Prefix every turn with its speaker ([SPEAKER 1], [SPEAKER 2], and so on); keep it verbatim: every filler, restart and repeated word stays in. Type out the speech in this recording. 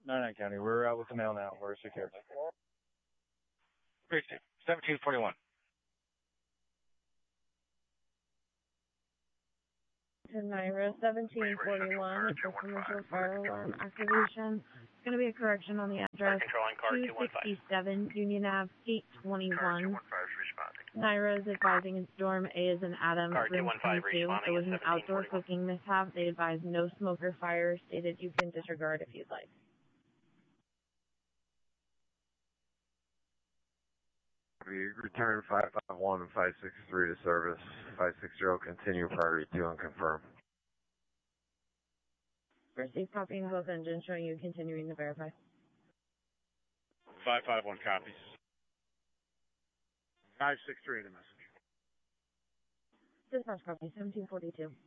[SPEAKER 1] ninety-nine County, we're out with the mail now. We're secure.
[SPEAKER 2] seventeen forty-one.
[SPEAKER 3] Naira seventeen forty-one for commercial fire alarm activation. It's going to be a correction on the address two sixty-seven Union Ave, eight twenty-one. Naira is advising in Storm A is an Adam, room twenty-two. It was an outdoor cooking mishap. They advised no smoke or fire. Stated you can disregard if you'd like.
[SPEAKER 4] We return five five one and five six three to service. five six zero continue priority two and confirm.
[SPEAKER 3] Received copying both engines showing you continuing to verify.
[SPEAKER 1] five five one copies. five six three in the message.
[SPEAKER 3] Dispatch copy seventeen forty-two.